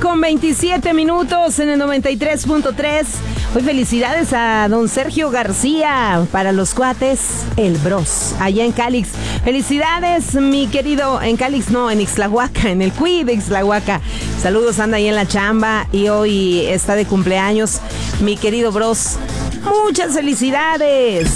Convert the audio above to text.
con 27 minutos en el 93.3. Hoy felicidades a don Sergio García, para los cuates, el Bros, allá en Calix. Felicidades, mi querido, en Calix no, en Ixtlahuaca, en el CUI de Ixtlahuaca. Saludos, anda ahí en la chamba y hoy está de cumpleaños mi querido Bros. Muchas felicidades.